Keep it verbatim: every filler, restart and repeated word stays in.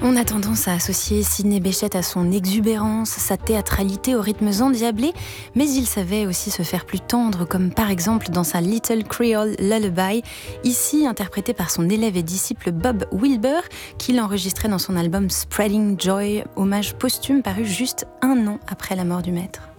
On a tendance à associer Sidney Bechet à son exubérance, sa théâtralité aux rythmes endiablés, mais il savait aussi se faire plus tendre, comme par exemple dans sa Little Creole Lullaby, ici interprétée par son élève et disciple Bob Wilber, qu'il enregistrait dans son album Spreading Joy, hommage posthume paru juste un an après la mort du maître.